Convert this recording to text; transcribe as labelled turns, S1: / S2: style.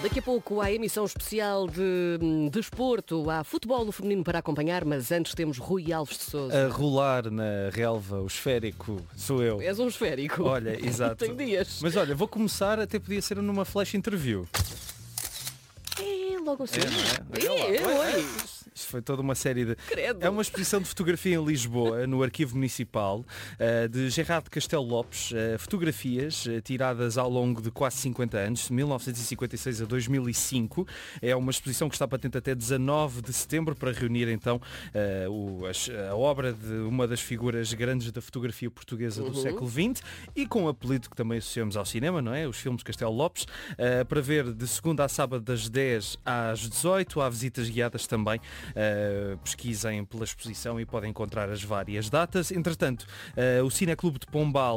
S1: Daqui a pouco há emissão especial de desporto, há futebol no feminino para acompanhar, mas antes temos Rui Alves de Sousa.
S2: A rolar na relva, o esférico, sou eu.
S1: És um esférico.
S2: Olha, exato.
S1: Tem dias.
S2: Mas olha, vou começar, até podia ser numa flash interview.
S1: Logo assim.
S2: Oi. Isto foi toda uma série de...
S1: Credo.
S2: É uma exposição de fotografia em Lisboa, no Arquivo Municipal, de Gerardo Castelo Lopes, fotografias tiradas ao longo de quase 50 anos, de 1956 a 2005. É uma exposição que está patente até 19 de setembro para reunir então a obra de uma das figuras grandes da fotografia portuguesa do século XX e com o apelido que também associamos ao cinema, não é? Os filmes Castelo Lopes, para ver de segunda a sábado das 10 às 18, há visitas guiadas também. Pesquisem pela exposição e podem encontrar as várias datas. Entretanto, o Cineclube de Pombal